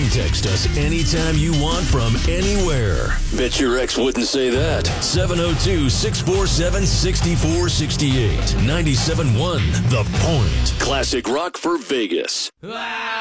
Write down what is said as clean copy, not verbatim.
can text us anytime you want from anywhere. Bet your ex wouldn't say that. 702-647-6468. 97.1 The Point. Classic rock for Vegas.